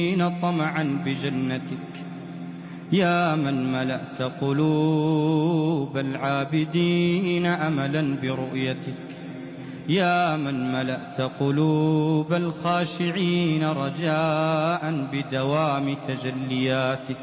طمعا بجنتك، يا من ملأت قلوب العابدين أملا برؤيتك، يا من ملأت قلوب الخاشعين رجاء بدوام تجلياتك.